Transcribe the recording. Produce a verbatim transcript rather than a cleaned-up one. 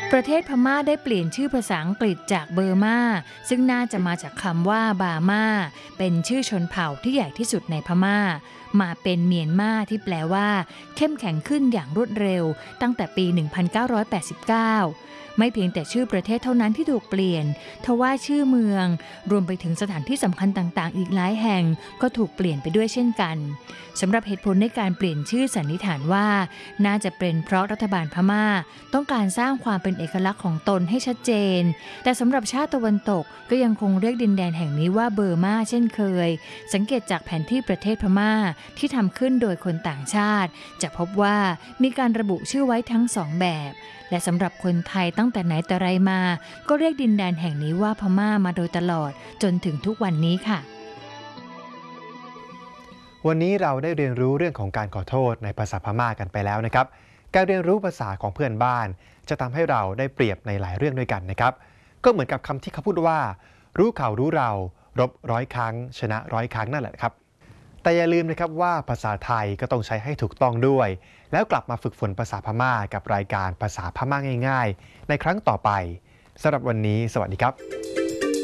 ประเทศพม่าได้เปลี่ยนชื่อภาษาอังกฤษจากเบอร์มาซึ่งน่าจะมาจากคำว่าบาม่าเป็นชื่อชนเผ่าที่ใหญ่ที่สุดในพม่ามาเป็นเมียนมาที่แปลว่าเข้มแข็งขึ้นอย่างรวดเร็วตั้งแต่ปี หนึ่งพันเก้าร้อยแปดสิบเก้า ไม่เพียงแต่ชื่อประเทศเท่านั้นที่ถูกเปลี่ยนทว่าชื่อเมืองรวมไปถึงสถานที่สำคัญต่างๆอีกหลายแห่งก็ถูกเปลี่ยนไปด้วยเช่นกันสำหรับเหตุผลในการเปลี่ยนชื่อสันนิษฐานว่าน่าจะเป็นเพราะรัฐบาลพม่าต้องการสร้างความเป็นเอกลักษณ์ของตนให้ชัดเจนแต่สำหรับชาติตะวันตกก็ยังคงเรียกดินแดนแห่งนี้ว่าเบอร์มาเช่นเคยสังเกตจากแผนที่ประเทศพม่าที่ทำขึ้นโดยคนต่างชาติจะพบว่ามีการระบุชื่อไว้ทั้งสองแบบและสำหรับคนไทยตั้งแต่ไหนแต่ไรมาก็เรียกดินแดนแห่งนี้ว่าพม่ามาโดยตลอดจนถึงทุกวันนี้ค่ะวันนี้เราได้เรียนรู้เรื่องของการขอโทษในภาษาพม่ากันไปแล้วนะครับการเรียนรู้ภาษาของเพื่อนบ้านจะทำให้เราได้เปรียบในหลายเรื่องด้วยกันนะครับก็เหมือนกับคำที่เขาพูดว่ารู้เขารู้เรารบร้อยครั้งชนะร้อยครั้งนั่นแหละครับแต่อย่าลืมนะครับว่าภาษาไทยก็ต้องใช้ให้ถูกต้องด้วยแล้วกลับมาฝึกฝนภาษาพม่ากับรายการภาษาพม่าง่ายๆในครั้งต่อไปสำหรับวันนี้สวัสดีครับ